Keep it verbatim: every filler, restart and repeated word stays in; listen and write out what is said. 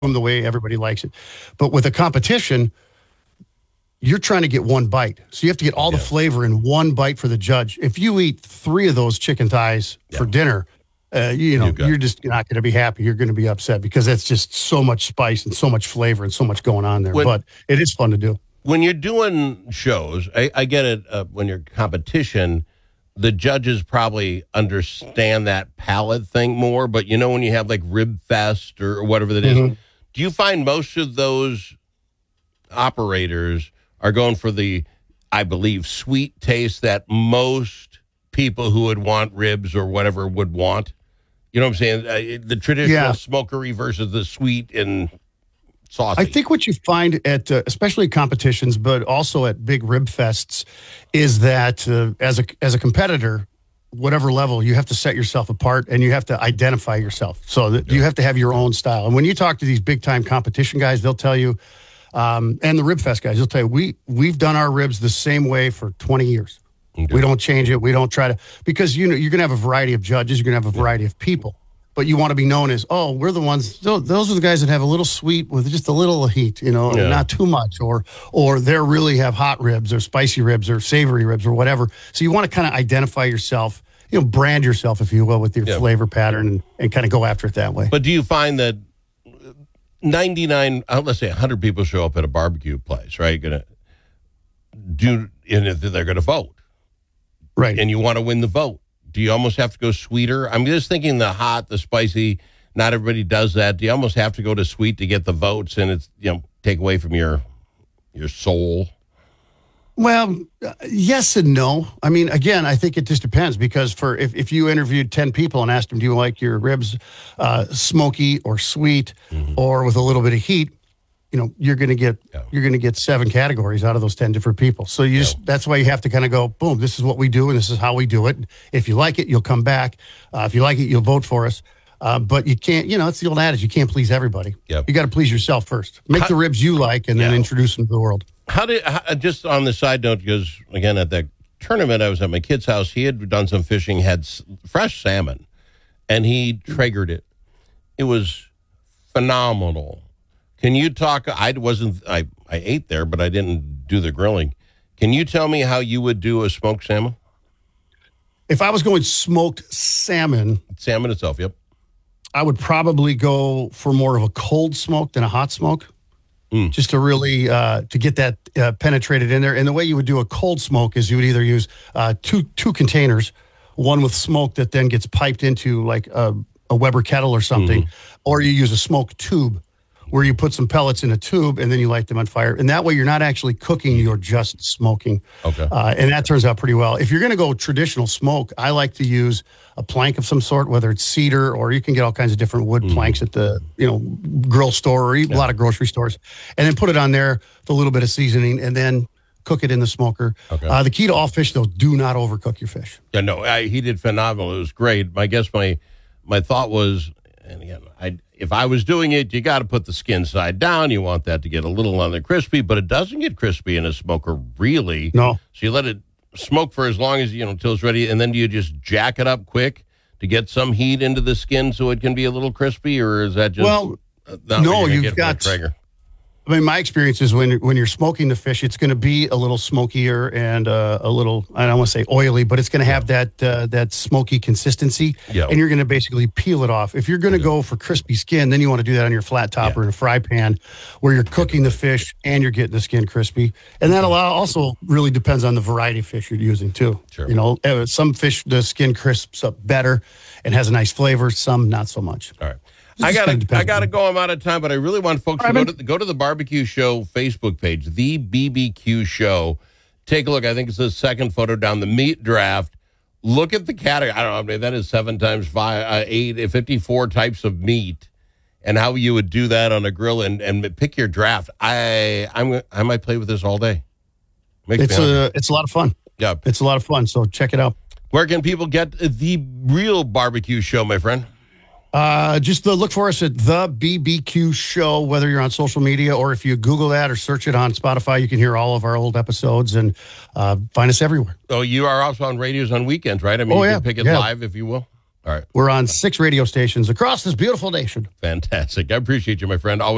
them the way everybody likes it. But with a competition, you're trying to get one bite. So you have to get all yeah. the flavor in one bite for the judge. If you eat three of those chicken thighs yeah. for dinner, uh, you know, you you're just not going to be happy. You're going to be upset because that's just so much spice and so much flavor and so much going on there. When, but it is fun to do. When you're doing shows, I, I get it, uh, when you're competition, the judges probably understand that palate thing more. But, you know, when you have like Rib Fest or whatever that is, mm-hmm. do you find most of those operators are going for the, I believe, sweet taste that most people who would want ribs or whatever would want? You know what I'm saying? Uh, the traditional yeah. smokery versus the sweet and saucy. I think what you find at, uh, especially competitions, but also at big rib fests, is that uh, as a as a competitor, whatever level, you have to set yourself apart and you have to identify yourself. So that yeah. you have to have your own style. And when you talk to these big time competition guys, they'll tell you, um, and the Rib Fest guys, they'll tell you, we we've done our ribs the same way for twenty years. Okay. We don't change it. We don't try to, because you know you're going to have a variety of judges. You're going to have a variety of people, but you want to be known as, oh, we're the ones. Those are the guys that have a little sweet with just a little heat, you know, yeah. not too much, or or they really have hot ribs or spicy ribs or savory ribs or whatever. So you want to kind of identify yourself, you know, brand yourself, if you will, with your yeah. flavor pattern and, and kind of go after it that way. But do you find that ninety-nine, let's say one hundred people show up at a barbecue place, right? Gonna do, and they're going to vote. Right. And you want to win the vote. Do you almost have to go sweeter? I'm just thinking the hot, the spicy, not everybody does that. Do you almost have to go to sweet to get the votes and it's, you know, take away from your your soul? Well, uh, yes and no. I mean, again, I think it just depends, because for if, if you interviewed ten people and asked them, do you like your ribs uh, smoky or sweet mm-hmm. or with a little bit of heat, you know, you're going to get yeah. you're going to get seven categories out of those ten different people. So you yeah. just, that's why you have to kind of go, boom, this is what we do and this is how we do it. If you like it, you'll come back. Uh, if you like it, you'll vote for us. Uh, but you can't, you know, it's the old adage, you can't please everybody. Yep. You got to please yourself first. Make how, the ribs you like and yeah. then introduce them to the world. How did, how, just on the side note, because again, at that tournament, I was at my kid's house. He had done some fishing, had s- fresh salmon, and he Traegered it. It was phenomenal. Can you talk? I wasn't. I, I ate there, but I didn't do the grilling. Can you tell me how you would do a smoked salmon? If I was going smoked salmon, salmon itself, yep, I would probably go for more of a cold smoke than a hot smoke, mm. just to really uh, to get that uh, penetrated in there. And the way you would do a cold smoke is you would either use uh, two two containers, one with smoke that then gets piped into like a, a Weber kettle or something, mm-hmm. or you use a smoke tube, where you put some pellets in a tube and then you light them on fire. And that way you're not actually cooking, you're just smoking. Okay. Uh, and that turns out pretty well. If you're going to go traditional smoke, I like to use a plank of some sort, whether it's cedar or you can get all kinds of different wood mm. planks at the, you know, grill store or even yeah. a lot of grocery stores. And then put it on there with a little bit of seasoning and then cook it in the smoker. Okay. Uh, the key to all fish, though, do not overcook your fish. Yeah, no, I, he did phenomenal. It was great. I guess my, my thought was, and again, I if I was doing it, you got to put the skin side down. You want that to get a little on the crispy, but it doesn't get crispy in a smoker, really. No. So you let it smoke for as long as, you know, until it's ready, and then do you just jack it up quick to get some heat into the skin so it can be a little crispy, or is that just... Well, no, you've got... I mean, my experience is when when you're smoking the fish, it's going to be a little smokier and uh, a little, I don't want to say oily, but it's going to have that uh, that smoky consistency, yeah. and you're going to basically peel it off. If you're going to go for crispy skin, then you want to do that on your flat top yeah. or in a fry pan where you're cooking the fish and you're getting the skin crispy. And that also really depends on the variety of fish you're using, too. Sure. You know, some fish, the skin crisps up better and has a nice flavor, some not so much. All right. I gotta, I gotta go. I'm out of time, but I really want folks to go to, go to the Barbecue Show Facebook page, the B B Q Show. Take a look. I think it's the second photo down, the meat draft. Look at the category. I don't know. I mean, that is seven times five, uh, eight, fifty-four types of meat, and how you would do that on a grill and, and pick your draft. I, I'm, I might play with this all day. Makes it's a, it's a lot of fun. Yeah, it's a lot of fun. So check it out. Where can people get the real Barbecue Show, my friend? Uh, just uh, look for us at the B B Q Show, whether you're on social media or if you Google that or search it on Spotify, you can hear all of our old episodes and uh, find us everywhere. Oh, you are also on radios on weekends, right? I mean, oh, you yeah. can pick it yeah. live if you will. All right. We're on six radio stations across this beautiful nation. Fantastic. I appreciate you, my friend. Always.